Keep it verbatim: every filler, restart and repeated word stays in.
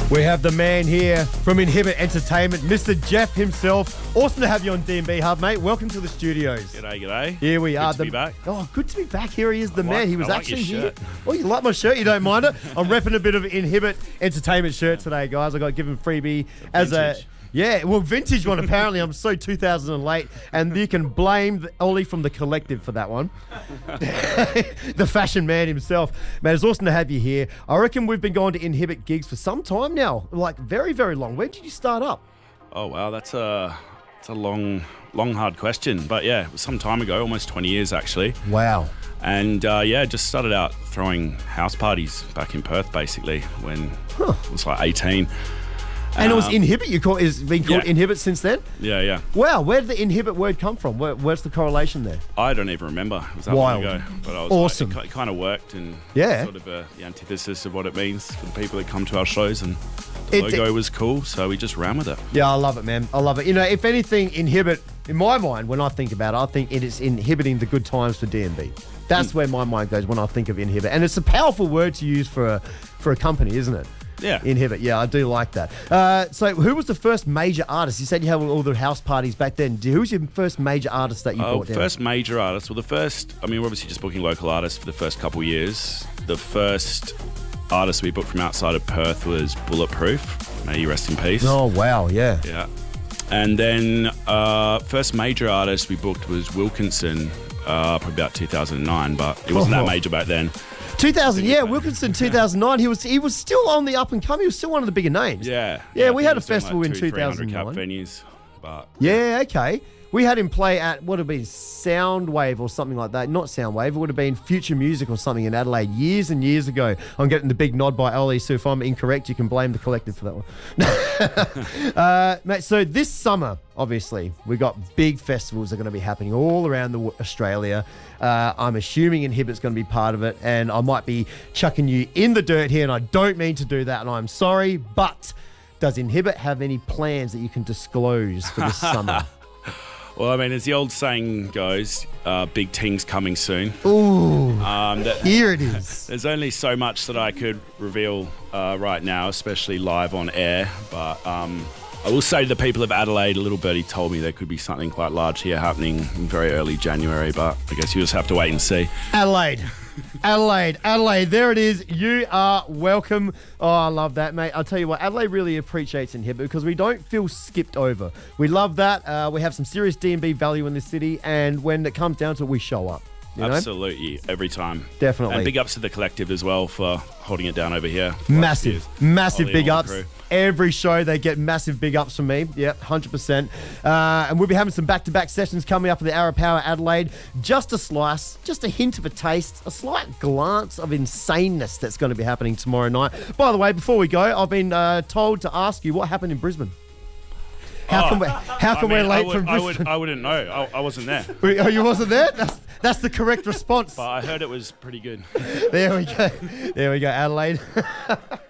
We have the man here from Inhibit Entertainment, Mister Jeff himself. Awesome to have you on D and B Hub, mate. Welcome to the studios. G'day, g'day. Here we good are. To the, be back. Oh, good to be back. Here he is, the I man. like- he was I like actually your here. shirt. Oh, you like my shirt? You don't mind it? I'm repping a bit of Inhibit Entertainment shirt today, guys. I got given freebie as a... vintage. Yeah, well, vintage one, apparently. I'm so two thousand late, and you can blame the- Ollie from The Collective for that one. The fashion man himself. Man, it's awesome to have you here. I reckon we've been going to Inhibit gigs for some time now, like very, very long. When did you start up? Oh wow, that's a that's a long, long, hard question. But yeah, it was some time ago, almost twenty years actually. Wow. And uh, yeah, just started out throwing house parties back in Perth, basically when Huh. I was like eighteen. And it was Um, Inhibit. You call is been called yeah. Inhibit since then. Yeah, yeah. Wow, where did the Inhibit word come from? Where, where's the correlation there? I don't even remember. It was that Wild. long ago. But I was Awesome. Like, it, kind of worked, and Yeah. sort of uh, the antithesis of what it means for the people that come to our shows. And the It- logo was cool, so we just ran with it. Yeah, I love it, man. I love it. You know, if anything, Inhibit, in my mind, when I think about it, I think it is inhibiting the good times for D and B. That's where my mind goes when I think of Inhibit. And it's a powerful word to use for a, for a company, isn't it? Yeah. Inhibit, yeah, I do like that. Uh, so who was the first major artist? You said you had all the house parties back then. Who was your first major artist that you Uh, brought down? first major artist. Well, the first, I mean, we're obviously just booking local artists for the first couple of years. The first artist we booked from outside of Perth was Bulletproof. May you rest in peace. Oh, wow, yeah. Yeah. And then uh, first major artist we booked was Wilkinson, uh, probably about two thousand nine, but it wasn't Oh. that major back then. two thousand, yeah, Wilkinson, two thousand nine. He was he was still on the up and coming. He was still one of the bigger names. Yeah. Yeah, I we think had it a was doing festival in two, three hundred two thousand nine. Cup venues, but Yeah, okay. We had him play at, what would have been, Soundwave or something like that. Not Soundwave, it would have been Future Music or something in Adelaide years and years ago. I'm getting the big nod by Ollie, so if I'm incorrect, you can blame the collective for that one. uh, mate, so this summer, obviously, we've got big festivals that are going to be happening all around the, Australia. Uh, I'm assuming Inhibit's going to be part of it, and I might be chucking you in the dirt here, and I don't mean to do that, and I'm sorry, but does Inhibit have any plans that you can disclose for this summer? well, I mean, as the old saying goes, uh, big things coming soon. Ooh, Um, that, here it is. There's only so much that I could reveal uh, right now, especially live on air. But um, I will say to the people of Adelaide, a little birdie told me there could be something quite large here happening in very early January. But I guess you just have to wait and see. Adelaide. Adelaide, Adelaide, there it is. You are welcome. Oh, I love that, mate. I'll tell you what, Adelaide really appreciates Inhibit because we don't feel skipped over. We love that. Uh, we have some serious D and B value in this city, and when it comes down to it, we show up. You know? Absolutely, every time. Definitely. And big ups to the collective as well for holding it down over here. for the last Massive, years. massive Ollie big and all ups. the crew. Every show they get massive big ups from me. Yeah, one hundred percent. Uh, and we'll be having some back-to-back sessions coming up at the Arrow Power Adelaide. Just a slice, just a hint of a taste, a slight glance of insaneness that's going to be happening tomorrow night. By the way, before we go, I've been uh, told to ask you what happened in Brisbane. How Oh, come we're, how I come mean, we're late I would, from I, Brisbane? would, I wouldn't know. I, I wasn't there. Oh, you wasn't there? That's, that's the correct response. But I heard it was pretty good. There we go. There we go, Adelaide.